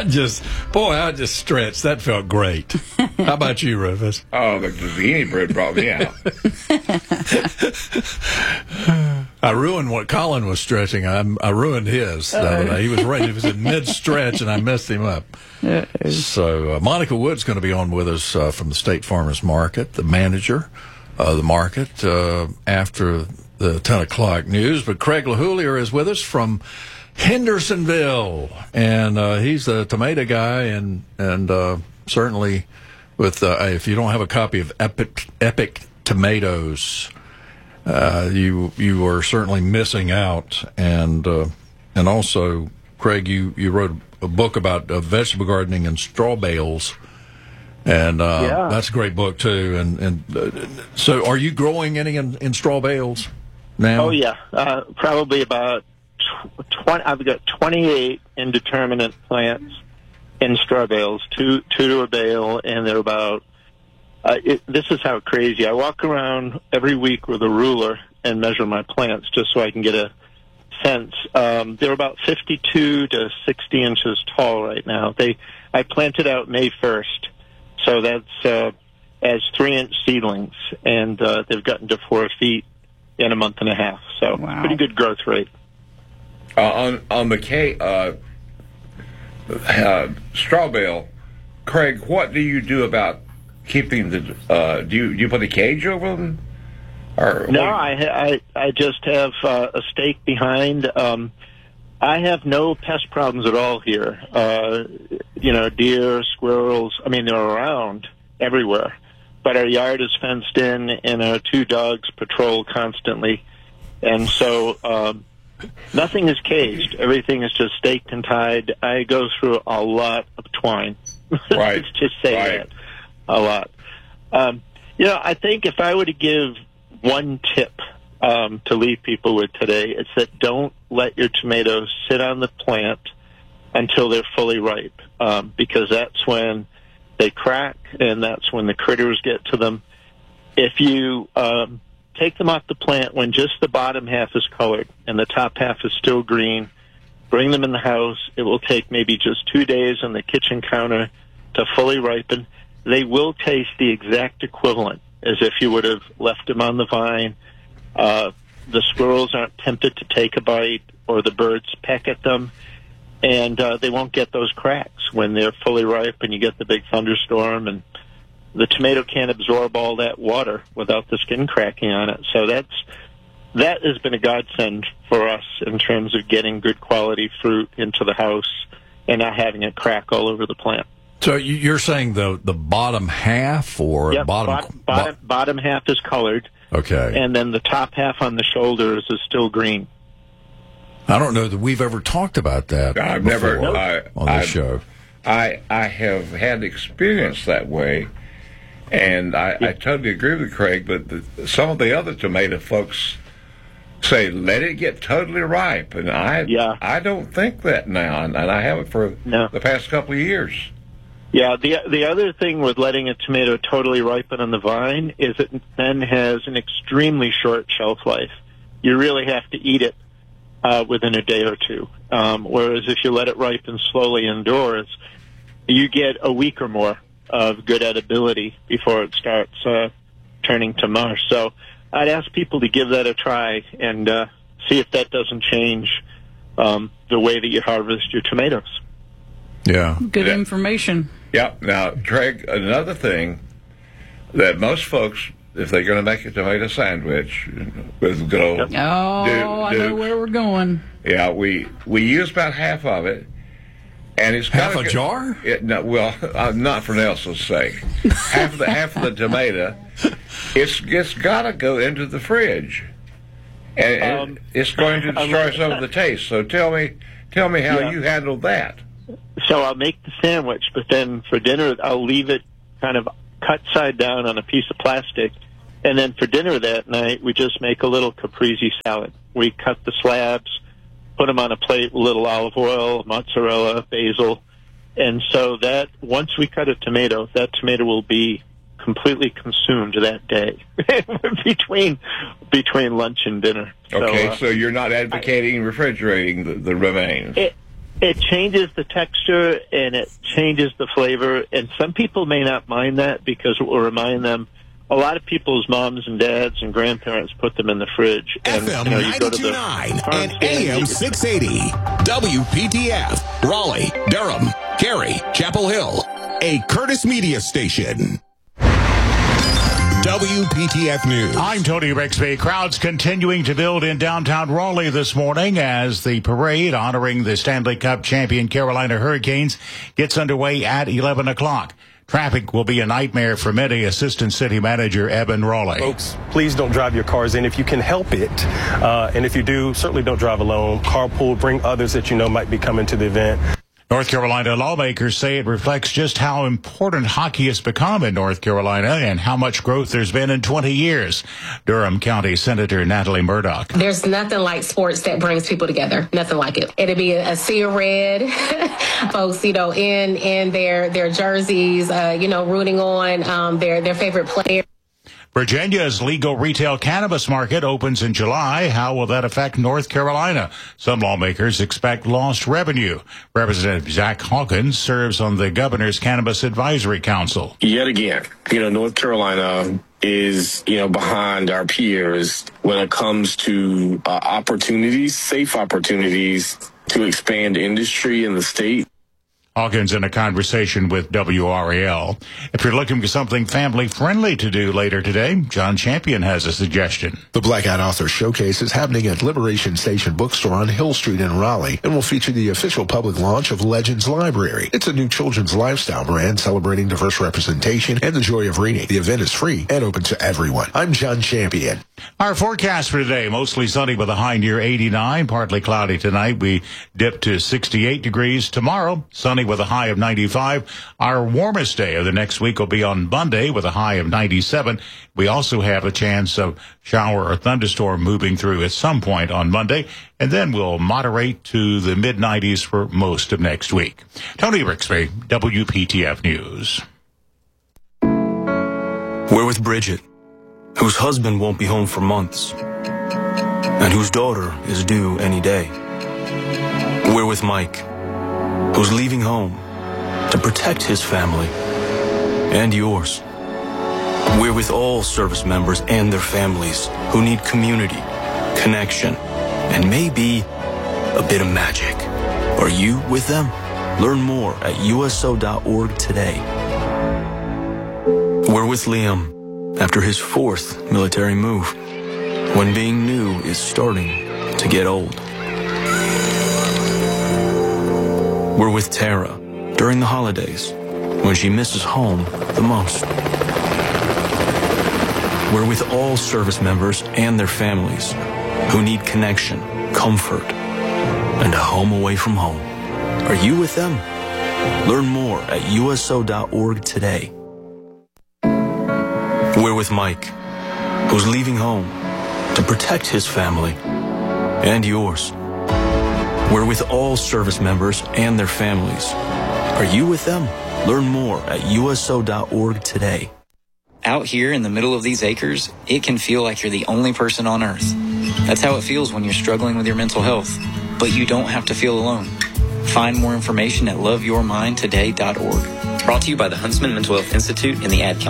I just stretched. That felt great. How about you, Rufus? Oh, the zucchini bread brought me out. I ruined what Colin was stretching. I ruined his the other day. He was ready. He was in mid-stretch, and I messed him up. So Monica Wood's going to be on with us from the State Farmers Market, the manager of the market, after the 10 o'clock news. But Craig LaHoulier is with us from Hendersonville, and he's the tomato guy, and certainly with if you don't have a copy of Epic Tomatoes, you are certainly missing out. And also, Craig, you wrote a book about vegetable gardening and straw bales, and that's a great book too. And so, are you growing any in straw bales now? Oh yeah, probably about 20. I've got 28 indeterminate plants in straw bales, two to a bale, and they're about. This is how crazy. I walk around every week with a ruler and measure my plants just so I can get a sense. They're about 52 to 60 inches tall right now. I planted out May 1st, so that's as 3-inch seedlings, and they've gotten to 4 feet in a month and a half. So pretty good growth rate. On McKay straw bale, Craig, what do you do about keeping the? Do you put a cage over them? Or no, I just have a stake behind. I have no pest problems at all here. Deer, squirrels. I mean, they're around everywhere. But our yard is fenced in, and our 2 dogs patrol constantly, and so nothing is caged. Everything is just staked and tied. I go through a lot of twine. Right. Let's just say that. A lot. I think if I were to give one tip to leave people with today, it's that don't let your tomatoes sit on the plant until they're fully ripe, because that's when they crack and that's when the critters get to them. If you take them off the plant when just the bottom half is colored and the top half is still green, bring them in the house. It will take maybe just 2 days on the kitchen counter to fully ripen. They will taste the exact equivalent as if you would have left them on the vine. The squirrels aren't tempted to take a bite, or the birds peck at them, and they won't get those cracks when they're fully ripe and you get the big thunderstorm, and the tomato can't absorb all that water without the skin cracking on it. So that has been a godsend for us in terms of getting good quality fruit into the house and not having it crack all over the plant. So you're saying the bottom half, or bottom half is colored. Okay. And then the top half on the shoulders is still green. I don't know that we've ever talked about that. I've before never on the show. I have had experience that way, and I totally agree with Craig. But some of the other tomato folks say let it get totally ripe, and I don't think that now, and I haven't for the past couple of years. Yeah, the other thing with letting a tomato totally ripen on the vine is it then has an extremely short shelf life. You really have to eat it within a day or two. Whereas if you let it ripen slowly indoors, you get a week or more of good edibility before it starts turning to mush. So I'd ask people to give that a try and see if that doesn't change the way that you harvest your tomatoes. Yeah. Good information. Yeah. Now, Craig, another thing that most folks, if they're going to make a tomato sandwich, with go. I know where we're going. Yeah, we use about half of it, and it's half a jar. Not for Nelson's sake. half of the tomato. It's got to go into the fridge, and it's going to destroy some of the taste. So tell me how you handled that. So I'll make the sandwich, but then for dinner I'll leave it kind of cut side down on a piece of plastic, and then for dinner that night we just make a little caprese salad. We cut the slabs, put them on a plate with a little olive oil, mozzarella, basil, and so that once we cut a tomato, that tomato will be completely consumed that day between lunch and dinner. Okay, so you're not advocating refrigerating the remains. It changes the texture and it changes the flavor, and some people may not mind that because it will remind them. A lot of people's moms and dads and grandparents put them in the fridge. And, FM you go to the 92.9 and AM 680. WPTF, Raleigh, Durham, Cary, Chapel Hill. A Curtis Media station. WPTF News. I'm Tony Rixby. Crowds continuing to build in downtown Raleigh this morning as the parade honoring the Stanley Cup champion Carolina Hurricanes gets underway at 11 o'clock. Traffic will be a nightmare for many, Assistant City Manager Eben Raleigh. Folks, please don't drive your cars in if you can help it. And if you do, certainly don't drive alone. Carpool, bring others that you know might be coming to the event. North Carolina lawmakers say it reflects just how important hockey has become in North Carolina and how much growth there's been in 20 years. Durham County Senator Natalie Murdoch. There's nothing like sports that brings people together. Nothing like it. It'll be a sea of red. Folks, in their jerseys, rooting on their favorite player. Virginia's legal retail cannabis market opens in July. How will that affect North Carolina? Some lawmakers expect lost revenue. Representative Zach Hawkins serves on the governor's Cannabis Advisory Council. Yet again, North Carolina is, behind our peers when it comes to safe opportunities to expand industry in the state. Hawkins in a conversation with WRAL. If you're looking for something family-friendly to do later today, John Champion has a suggestion. The Blackout Author Showcase is happening at Liberation Station Bookstore on Hill Street in Raleigh and will feature the official public launch of Legends Library. It's a new children's lifestyle brand celebrating diverse representation and the joy of reading. The event is free and open to everyone. I'm John Champion. Our forecast for today, mostly sunny with a high near 89, partly cloudy tonight. We dip to 68 degrees. Tomorrow, sunny with a high of 95. Our warmest day of the next week will be on Monday with a high of 97. We also have a chance of shower or thunderstorm moving through at some point on Monday, and then we'll moderate to the mid-90s for most of next week. Tony Rixby, WPTF News. We're with Bridget, whose husband won't be home for months, and whose daughter is due any day. We're with Mike, who's leaving home to protect his family and yours. We're with all service members and their families who need community, connection, and maybe a bit of magic. Are you with them? Learn more at USO.org today. We're with Liam after his 4th military move, when being new is starting to get old. We're with Tara during the holidays, when she misses home the most. We're with all service members and their families who need connection, comfort, and a home away from home. Are you with them? Learn more at USO.org today. We're with Mike, who's leaving home to protect his family and yours. We're with all service members and their families. Are you with them? Learn more at USO.org today. Out here in the middle of these acres, it can feel like you're the only person on earth. That's how it feels when you're struggling with your mental health. But you don't have to feel alone. Find more information at loveyourmindtoday.org. Brought to you by the Huntsman Mental Health Institute and the Ad Council.